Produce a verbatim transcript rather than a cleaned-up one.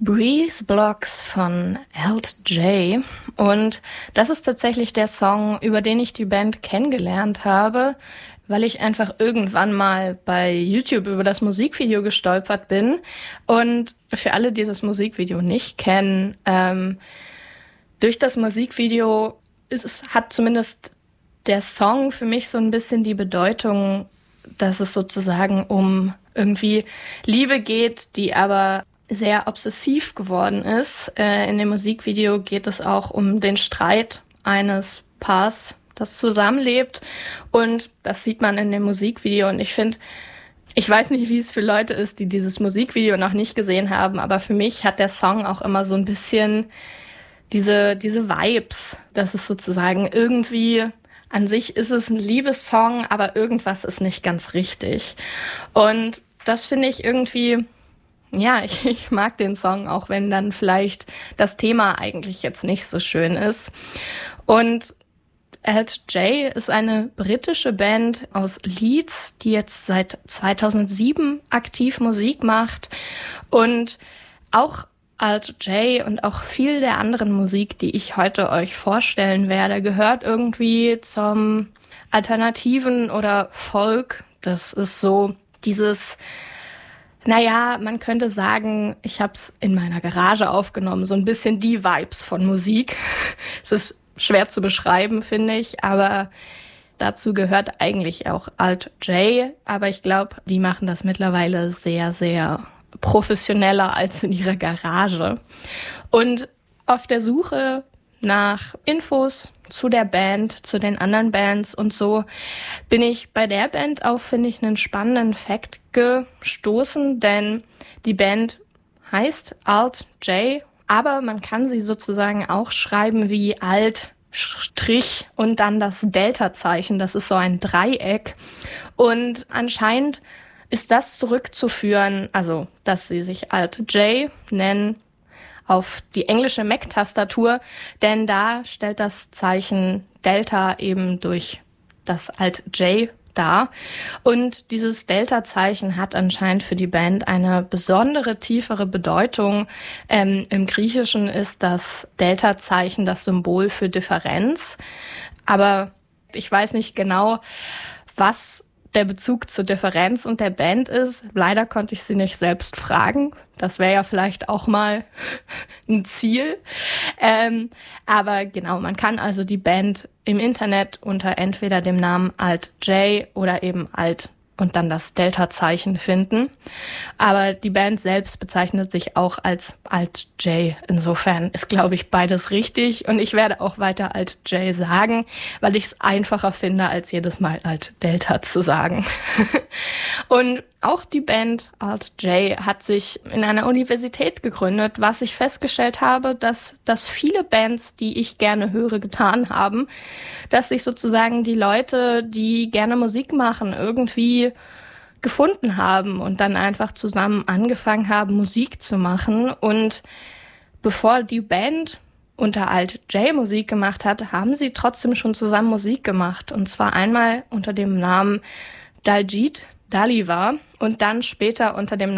Breeze Blocks von Alt J. Und das ist tatsächlich der Song, über den ich die Band kennengelernt habe, weil ich einfach irgendwann mal bei YouTube über das Musikvideo gestolpert bin. Und für alle, die das Musikvideo nicht kennen, ähm, durch das Musikvideo ist es, hat zumindest der Song für mich so ein bisschen die Bedeutung, dass es sozusagen um irgendwie Liebe geht, die aber sehr obsessiv geworden ist. Äh, in dem Musikvideo geht es auch um den Streit eines Paars, das zusammenlebt. Und das sieht man in dem Musikvideo. Und ich finde, ich weiß nicht, wie es für Leute ist, die dieses Musikvideo noch nicht gesehen haben, aber für mich hat der Song auch immer so ein bisschen diese, diese Vibes, dass es sozusagen irgendwie, an sich ist es ein Liebessong, aber irgendwas ist nicht ganz richtig. Und das finde ich irgendwie, ja, ich, ich mag den Song, auch wenn dann vielleicht das Thema eigentlich jetzt nicht so schön ist. Und Alt J ist eine britische Band aus Leeds, die jetzt seit zweitausendsieben aktiv Musik macht. Und auch Alt J und auch viel der anderen Musik, die ich heute euch vorstellen werde, gehört irgendwie zum Alternativen oder Folk. Das ist so dieses, naja, man könnte sagen, ich habe es in meiner Garage aufgenommen, so ein bisschen die Vibes von Musik. Es ist schwer zu beschreiben, finde ich, aber dazu gehört eigentlich auch Alt J. Aber ich glaube, die machen das mittlerweile sehr, sehr professioneller als in ihrer Garage. Und auf der Suche nach Infos zu der Band, zu den anderen Bands und so, bin ich bei der Band auf, finde ich, einen spannenden Fact gestoßen, denn die Band heißt Alt J, aber man kann sie sozusagen auch schreiben wie Alt Strich und dann das Delta-Zeichen, das ist so ein Dreieck. Und anscheinend ist das zurückzuführen, also dass sie sich Alt J nennen, auf die englische Mac-Tastatur, denn da stellt das Zeichen Delta eben durch das Alt J dar. Und dieses Delta-Zeichen hat anscheinend für die Band eine besondere, tiefere Bedeutung. Ähm, Im Griechischen ist das Delta-Zeichen das Symbol für Differenz. Aber ich weiß nicht genau, was der Bezug zur Differenz und der Band ist. Leider konnte ich sie nicht selbst fragen. Das wäre ja vielleicht auch mal ein Ziel. Ähm, aber genau, man kann also die Band im Internet unter entweder dem Namen Alt J oder eben Alt und dann das Delta-Zeichen finden. Aber die Band selbst bezeichnet sich auch als Alt J. Insofern ist, glaube ich, beides richtig. Und ich werde auch weiter Alt J sagen, weil ich es einfacher finde, als jedes Mal Alt Delta zu sagen. Und auch die Band Alt J hat sich in einer Universität gegründet, was ich festgestellt habe, dass, dass viele Bands, die ich gerne höre, getan haben, dass sich sozusagen die Leute, die gerne Musik machen, irgendwie gefunden haben und dann einfach zusammen angefangen haben, Musik zu machen. Und bevor die Band unter Alt J Musik gemacht hat, haben sie trotzdem schon zusammen Musik gemacht. Und zwar einmal unter dem Namen Daljit Daliwa und dann später unter dem